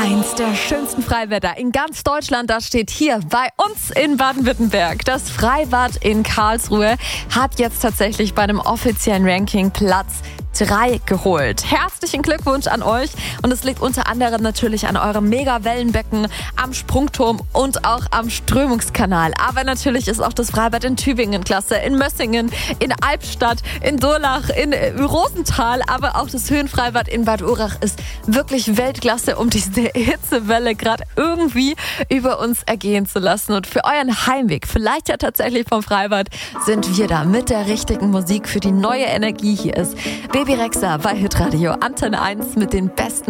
Eins der schönsten Freibäder in ganz Deutschland, das steht hier bei uns in Baden-Württemberg. Das Freibad in Karlsruhe hat jetzt tatsächlich bei einem offiziellen Ranking Platz 3 geholt. Herzlichen Glückwunsch an euch und es liegt unter anderem natürlich an eurem Mega-Wellenbecken, am Sprungturm und auch am Strömungskanal. Aber natürlich ist auch das Freibad in Tübingen klasse, in Mössingen, in Albstadt, in Durlach, in Rosenthal, aber auch das Höhenfreibad in Bad Urach ist wirklich Weltklasse, um diese Hitzewelle gerade irgendwie über uns ergehen zu lassen. Und für euren Heimweg, vielleicht ja tatsächlich vom Freibad, sind wir da mit der richtigen Musik für die neue Energie. Hier ist Baby Rexha bei Hitradio Antenne 1 mit den besten